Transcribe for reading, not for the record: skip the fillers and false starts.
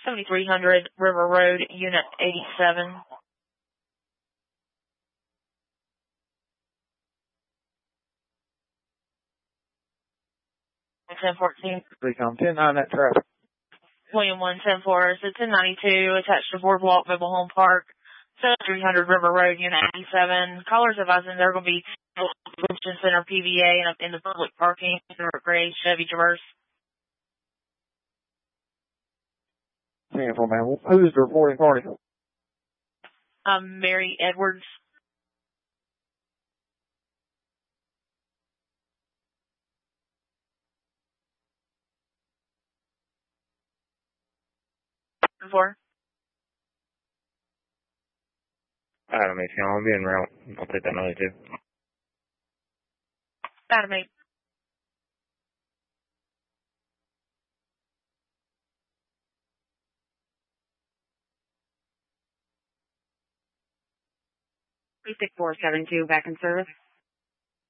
7300 River Road, Unit 87. $10.14. Recon 10-9, that traffic. William 110-4, it's a 1092 attached to Boardwalk Mobile Home Park, 7300 River Road, Unit 87. Callers advising there are going to be Convention Center PVA in the public parking for gray Chevy Traverse. Man, who's the reporting party? Mary Edwards. Four. Adam 8, I'll be en route. I'll take that 92. Adam 8. Precinct 472 back in service.